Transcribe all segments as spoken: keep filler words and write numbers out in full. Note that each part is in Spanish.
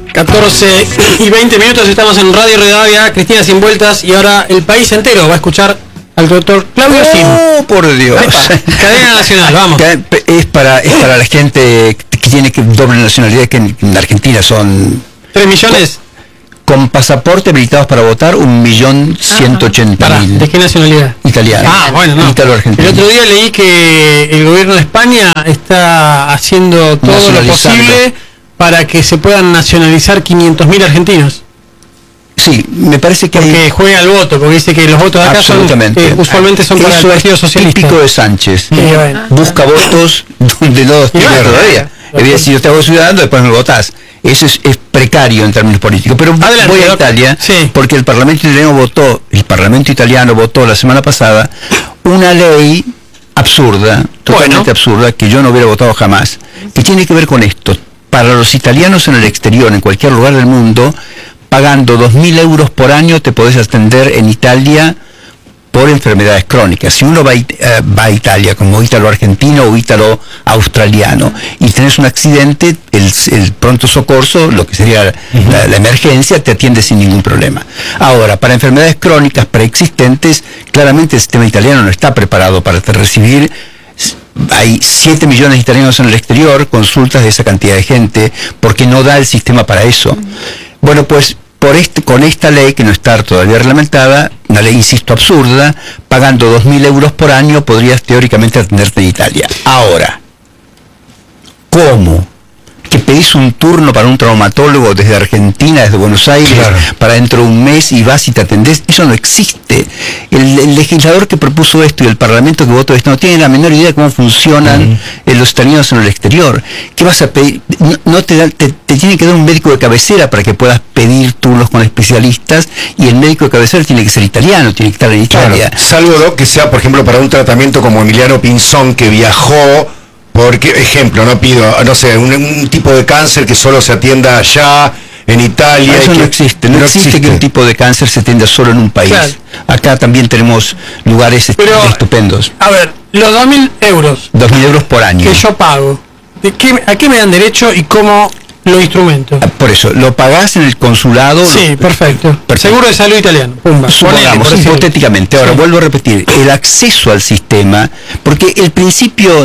catorce y veinte minutos, estamos en Radio Rivadavia, Cristina Sin Vueltas, y ahora el país entero va a escuchar al doctor Claudio Sim. ¡Oh, por Dios! Cadena nacional, vamos. Es para, es para la gente que tiene que doble nacionalidad, que en, en Argentina son... ¿Tres millones? Con pasaporte habilitados para votar, un millón ciento ochenta mil. ¿De qué nacionalidad? Italiano. Ah, bueno, no. Italo-argentino. El otro día leí que el gobierno de España está haciendo todo lo posible para que se puedan nacionalizar quinientos mil argentinos. Sí, me parece que... Porque hay... juega al voto, porque dice que los votos de acá son, eh, usualmente son para Eso el Partido es Socialista. Típico de Sánchez. Sí, bueno. Busca votos donde no los tiene todavía. Es decir, si yo te hago ciudadano, después me votás. Eso es, es precario en términos políticos. Pero adelante, voy a Italia, sí. Porque el Parlamento italiano votó, el Parlamento italiano votó la semana pasada una ley absurda, totalmente bueno. absurda, que yo no hubiera votado jamás, que tiene que ver con esto. Para los italianos en el exterior, en cualquier lugar del mundo, pagando dos mil euros por año te podés atender en Italia por enfermedades crónicas. Si uno va a, uh, va a Italia como ítalo-argentino o ítalo-australiano y tenés un accidente, el, el pronto socorro, lo que sería uh-huh. la, la emergencia, te atiende sin ningún problema. Ahora, para enfermedades crónicas preexistentes, claramente el sistema italiano no está preparado para recibir. Hay siete millones de italianos en el exterior, consultas de esa cantidad de gente, porque no da el sistema para eso. Uh-huh. Bueno, pues por este, con esta ley, que no está todavía reglamentada, una ley, insisto, absurda, pagando dos mil euros por año, podrías teóricamente atenderte en Italia. Ahora, ¿cómo? Que pedís un turno para un traumatólogo desde Argentina, desde Buenos Aires, claro. para dentro de un mes y vas y te atendés. Eso no existe. El, el legislador que propuso esto y el Parlamento que votó esto no tiene la menor idea de cómo funcionan uh-huh. los italianos en el exterior. ¿Qué vas a pedir? No, no te, da, te, te tiene que dar un médico de cabecera para que puedas pedir turnos con especialistas, y el médico de cabecera tiene que ser italiano, tiene que estar en Italia. Claro. Salvo que sea, por ejemplo, para un tratamiento como Emiliano Pinzón, que viajó... Porque, ejemplo, no pido, no sé, un, un tipo de cáncer que solo se atienda allá, en Italia. Eso que, no existe, no, no existe, existe que un tipo de cáncer se atienda solo en un país. Claro. Acá también tenemos lugares Pero, estupendos. A ver, los dos mil euros. Dos mil euros por año. Que yo pago. ¿De qué, ¿A qué me dan derecho y cómo lo instrumento? Por eso, lo pagás en el consulado. Sí, perfecto. perfecto. Seguro de salud italiano. Pumba. Supongamos, Ponele, hipotéticamente. Ahora, sí. vuelvo a repetir, el acceso al sistema, porque el principio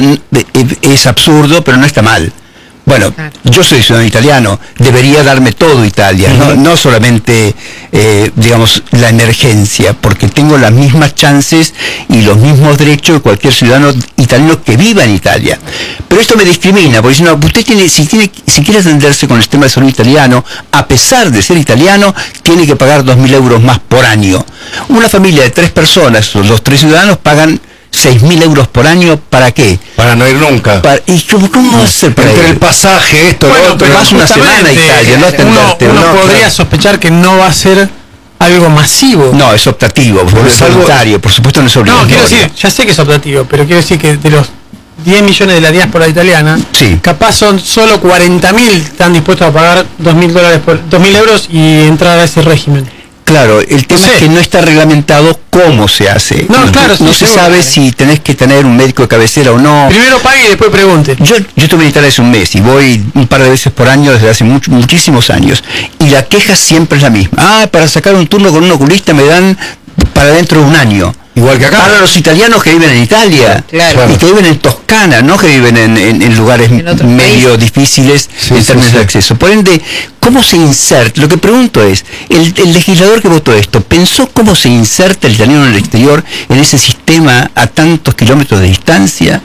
es absurdo, pero no está mal. Bueno, yo soy ciudadano italiano, debería darme todo Italia, uh-huh. no, no solamente, eh, digamos, la emergencia, porque tengo las mismas chances y los mismos derechos de cualquier ciudadano italiano que viva en Italia. Pero esto me discrimina, porque si no, usted tiene, si tiene, si quiere atenderse con el sistema de salud italiano, a pesar de ser italiano, tiene que pagar dos mil euros más por año. Una familia de tres personas, los tres ciudadanos pagan seis mil euros por año, ¿para qué? Para no ir nunca. Para, ¿Y cómo, cómo no, hacer para Entre ir? El pasaje, esto, bueno, lo otro. Pero vas una semana a Italia, no atenderte. Uno, uno no, podría claro. sospechar que no va a ser algo masivo. No, es optativo, es voluntario, por supuesto no es obligatorio. No, quiero decir, ya sé que es optativo, pero quiero decir que de los diez millones de la diáspora italiana, sí. capaz son solo cuarenta mil están dispuestos a pagar dos mil dólares por dos mil euros y entrar a ese régimen. Claro, el tema sí. es que no está reglamentado cómo se hace. No, no, claro, no sí, se sabe vale. si tenés que tener un médico de cabecera o no. Primero pague y después pregunte. Yo, yo estuve en Italia hace un mes y voy un par de veces por año desde hace much, muchísimos años. Y la queja siempre es la misma. Ah, para sacar un turno con un oculista me dan para dentro de un año. Igual que acá. Para los italianos que viven en Italia, claro. y que viven en Toscana, no que viven en, en, en lugares en medio país. difíciles sí, en términos sí, sí. de acceso. Por ende, ¿cómo se inserta? Lo que pregunto es, el, el legislador que votó esto, ¿pensó cómo se inserta el italiano en el exterior en ese sistema a tantos kilómetros de distancia?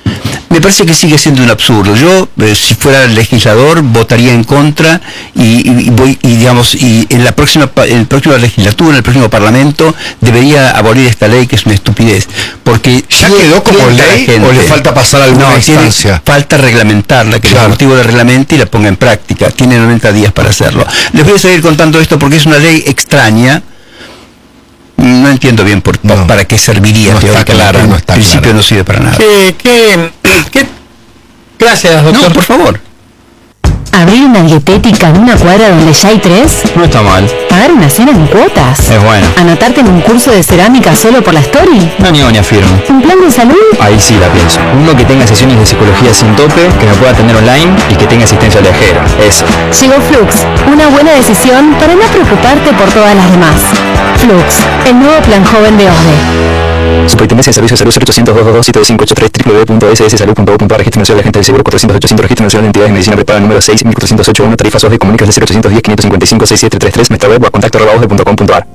Me parece que sigue siendo un absurdo. Yo, eh, si fuera el legislador, votaría en contra y, y, y voy y digamos y en la próxima en la próxima legislatura, en el próximo parlamento, debería abolir esta ley, que es una estupidez, porque ya quedó como ley o le falta pasar alguna no, instancia. Tiene, falta reglamentarla, que claro. el motivo de reglamente y la ponga en práctica. Tiene noventa días para hacerlo. Les voy a seguir contando esto porque es una ley extraña. No entiendo bien por, no, para qué serviría, no está clara, no está en principio clara. no sirve para nada. ¿Qué, qué, qué? Gracias, doctor. No, por favor. Abrir una dietética en una cuadra donde ya hay tres. No está mal. Pagar una cena en cuotas. Es bueno. Anotarte en un curso de cerámica solo por la story. No niego ni afirmo. ¿Un plan de salud? Ahí sí la pienso. Uno que tenga sesiones de psicología sin tope, que me pueda atender online y que tenga asistencia viajera. Eso. Llegó Flux, una buena decisión para no preocuparte por todas las demás. Flux, el nuevo plan joven de O D E. Superintendencia de Servicios de Salud cero ochocientos, doscientos veintidós, siete cinco ocho tres, w w w punto s s salud punto gov punto a r. Registro Nacional de Agentes del Seguro cuatrocientos ochocientos. Registro Nacional de Entidades de Medicina Prepaga número seis mil cuatrocientos ochenta y uno. Tarifas O D E. Comunicas de cero ochocientos diez, quinientos cincuenta y cinco, sesenta y siete treinta y tres. Nuestra web o a contacto arroba osde punto com punto a r.